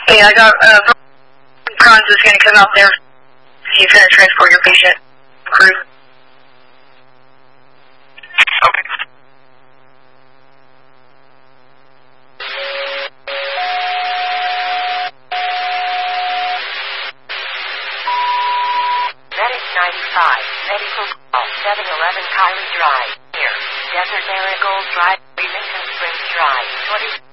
Hey, I got Cons is going to come out there. He's going to transport your patient. Crew. Okay. Medic 95, medical call, 711 Kylie Drive, here. Desert Marigold Drive, Remington Springs Drive, 20...